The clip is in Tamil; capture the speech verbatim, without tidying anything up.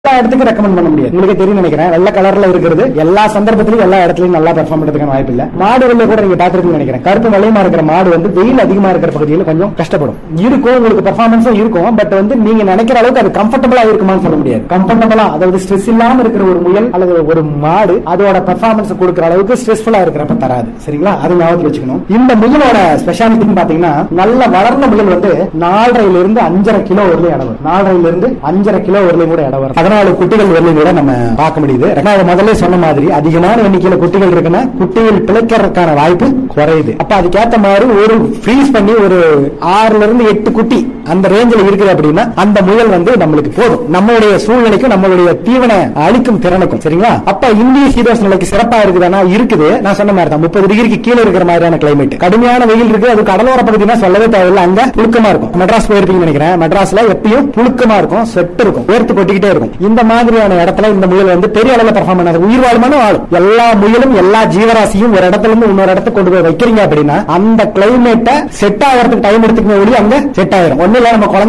எல்லா இடத்துக்கும் ரெக்கமெண்ட் பண்ண முடியாது. உங்களுக்கு தெரியும் நினைக்கிறேன், வெள்ளை கலர்ல இருக்கிறது எல்லா சந்தர்ப்பத்திலும் எல்லா இடத்துலயும் நல்லா பெர்ஃபார்ம் பண்றதுக்கான வாய்ப்பு இல்ல. மாடுகள்ல கூட நீங்க பாத்துருக்கீங்க நினைக்கிறேன், கருப்பு வெள்ளையமா இருக்கிற மாடு வந்து வெயில் அதிகமா இருக்கிற பகுதியில் கொஞ்சம் கஷ்டப்படும். இருக்கும் உங்களுக்கு பெர்ஃபார்மன்ஸும் இருக்கும், பட் வந்து நீங்க நினைக்கிற அளவுக்கு அது கம்ஃபர்டபுளா இருக்குமான்னு சொல்ல முடியாது. கம்ஃபர்டபுளா அதாவது ஸ்ட்ரெஸ் இல்லாம இருக்கிற ஒரு முயல் அல்லது ஒரு மாடு அதோட பெர்ஃபார்மன்ஸ் கொடுக்கிற அளவுக்கு ஸ்ட்ரெஸ்ஃபுல்லா இருக்கிறப்ப தராது. சரிங்களா, அது ஞாபகத்தில் வச்சுக்கணும். இந்த முயலோட ஸ்பெஷாலிட்டின்னு பாத்தீங்கன்னா, நல்ல வளர்ந்த முயல் வந்து நாலரைல இருந்து அஞ்சரை கிலோ வரலையும் இடம் வரும். நாலரைல இருந்து அஞ்சரை கிலோ வரலையும் கூட இடம் வரும். பதினாலு குட்டிகள் வரலையும் கூட நம்ம பார்க்க முடியுது. ரெண்டாவது முதல்ல சொன்ன மாதிரி அதிகமான எண்ணிக்கையில குட்டிகள் இருக்குன்னா குட்டிகள் பிழைக்கிறதுக்கான வாய்ப்பு குறையுது. அப்ப அதுக்கேற்ற மாதிரி ஒரு ஃப்ரீஸ் பண்ணி ஒரு ஆறுல இருந்து எட்டு குட்டி அந்த ரேஞ்சில் இருக்குது அப்படின்னா அந்த முயல் வந்து நம்மளுக்கு போதும், நம்மளுடைய சூழ்நிலைக்கும் நம்மளுடைய தீவன அளிக்கும் திறனுக்கும். சரிங்களா, அப்ப இந்திய சீதோஷ நிலைக்கு சிறப்பா இருக்குதுன்னா இருக்குது. நான் சொன்ன மாதிரி தான் முப்பது டிகிரிக்கு கீழே இருக்கிற மாதிரியான கிளைமேட், கடுமையான வெயில் இருக்கு. அது கடலோர பகுதினா சொல்லவே தேவையில்லை, அங்க புழுக்கமா இருக்கும். மெட்ராஸ் போயிருப்பீங்கன்னு நினைக்கிறேன், மெட்ராஸ்ல எப்பயும் புழுக்கமா இருக்கும், செட்டு இருக்கும், வேர்த்து கொட்டிக்கிட்டே இருக்கும். இந்த மாதிரியான இடத்துல இந்த முயல் வந்து பெரிய அளவில் பெர்ஃபார்ம் பண்ணாது. உயிர் வாழ்மான ஆளும் எல்லா முயலும் எல்லா ஜீவராசியும் ஒரு இடத்துல இருந்து இன்னொரு இடத்துக்கு கொண்டு போய் வைக்கிறீங்க அப்படின்னா அந்த கிளைமேட்டை செட் ஆகிறதுக்கு டைம் எடுத்துக்க ஒளி அங்க செட் ஆயிரும். ஒண்ணு இல்ல, நம்ம குழந்தை